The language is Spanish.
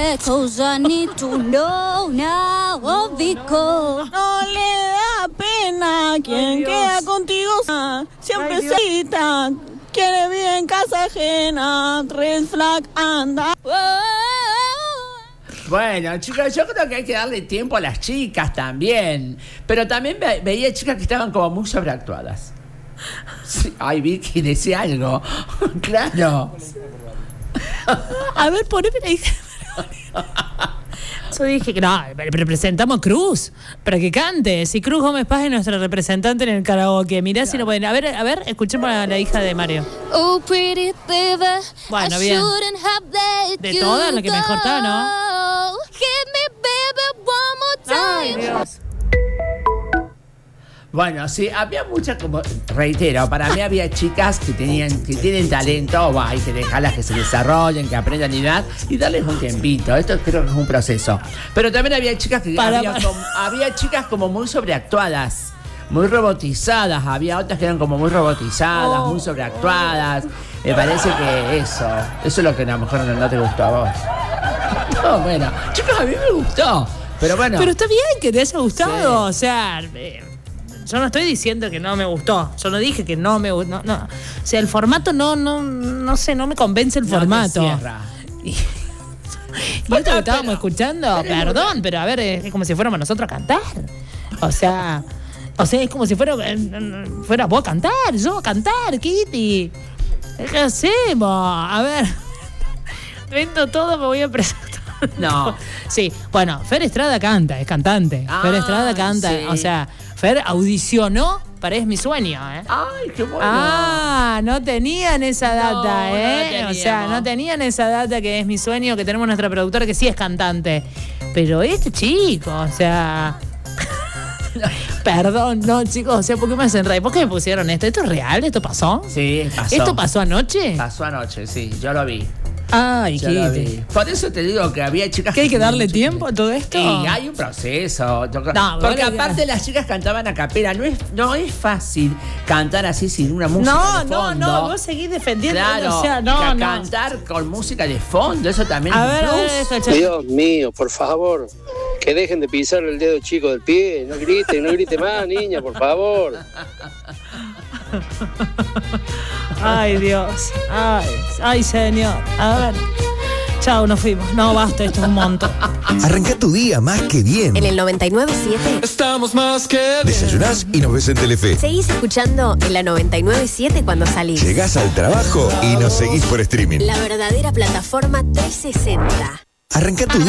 'cause I need to know now, oh, because no le da pena quien queda contigo. Siempre cita, quiere vivir en casa ajena. Red flag anda. Bueno, chicos, yo creo que hay que darle tiempo a las chicas también. Pero también veía chicas que estaban como muy sobreactuadas. Sí, ay, Vicky, decía algo. Claro. A ver, poneme la hija. Yo dije que no, pero presentamos a Cruz para que cante. Si Cruz Gómez Paz es nuestra representante en el karaoke. Mirá si no pueden. A ver, escuchemos a la hija de Mario. oh, pretty baby, Bueno, I bien. shouldn't have let De you todas, la que mejor está, ¿no? go. Hit me, baby, one more time. Ay, Dios. Bueno, sí, había muchas, como reitero, para mí había chicas que tienen talento, hay que dejarlas que se desarrollen, que aprendan y darles un tiempito. Esto creo que es un proceso. Pero también había chicas que había chicas como muy sobreactuadas, muy robotizadas. Había otras que eran como muy robotizadas, muy sobreactuadas. Me parece que eso es lo que a lo mejor no te gustó a vos. No, bueno, chicos, a mí me gustó. Pero bueno. Pero está bien que te haya gustado, Sí. o sea, yo no estoy diciendo que no me gustó. Yo no dije que no me gustó. No. O sea, el formato no sé, no me convence el formato. Y esto que estábamos escuchando, perdón, pero a ver, es como si fuéramos nosotros a cantar. O sea, es como si fuera vos a cantar, yo a cantar, Kitty. ¿Qué hacemos? A ver, vendo todo, me voy a presentar. No. Sí, bueno, Fer Estrada canta, es cantante. Fer Estrada canta, sí. O sea, Fer audicionó para Es Mi Sueño, ¿eh? Ay, qué bueno. No tenían esa data, No, ¿eh? no O sea, no tenían esa data que Es Mi Sueño, que tenemos nuestra productora que sí es cantante. Pero este chico, o sea... Perdón, no, chicos, o sea, ¿por qué me hacen reír? ¿Por qué me pusieron esto? ¿Esto es real? ¿Esto pasó? Sí, pasó. ¿Esto pasó anoche? Pasó anoche, sí, yo lo vi. Ay, Yo lo Kitty. vi. Por eso te digo que había chicas ¿Que hay que darle tiempo a todo esto? Y hay un proceso. No, porque bueno, aparte las chicas cantaban a capela. No es fácil cantar así sin una música de fondo. No, vos seguís defendiendo. Claro, O sea, cantar con música de fondo, eso también A es ver, un plus. escucha. Dios mío, por favor, que dejen de pisar el dedo chico del pie. No grite más, niña, por favor. Ay, Dios. Ay, señor. A ver. Chao, nos fuimos. No, basta, esto es un montón. Arranca tu día más que bien. En el 99.7 Estamos más que bien. Desayunás y nos ves en Telefe. seguís escuchando en la 99.7 cuando salís. Llegás al trabajo y nos seguís por streaming. La verdadera plataforma 360. Arranca tu día.